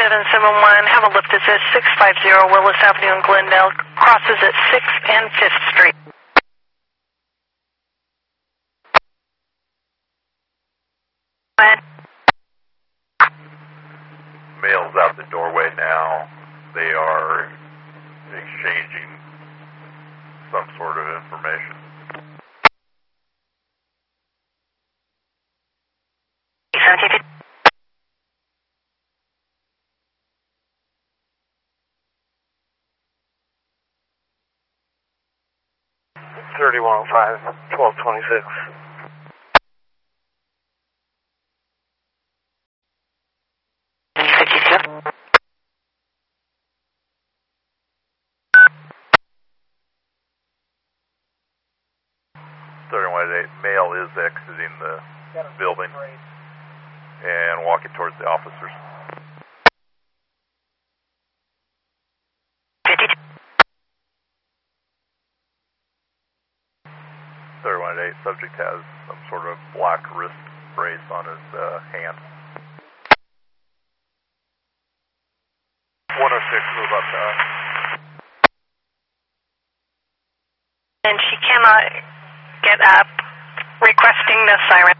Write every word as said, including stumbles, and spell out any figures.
seven seven one, have a lift at six five zero Willis Avenue in Glendale, crosses at sixth and fifth Street. Go ahead. Mail's out the doorway now. They are exchanging some sort of information. thirty-one oh five, twelve twenty-six. thirty-one eight, male is exiting the building and walking towards the officers. thirty-one eight, subject has some sort of black wrist brace on his uh, hand. one oh six, move up to us. And she cannot get up, requesting the siren.